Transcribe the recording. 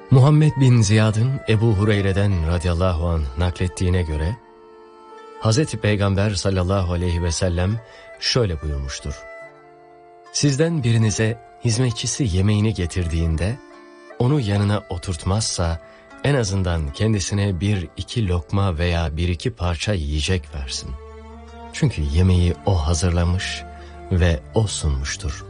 Muhammed bin Ziyad'ın Ebu Hureyre'den radıyallahu anh naklettiğine göre, Hazreti Peygamber sallallahu aleyhi ve sellem şöyle buyurmuştur. Sizden birinize hizmetçisi yemeğini getirdiğinde, onu yanına oturtmazsa, en azından kendisine 1-2 lokma veya 1-2 parça yiyecek versin. Çünkü yemeği o hazırlamış ve o sunmuştur.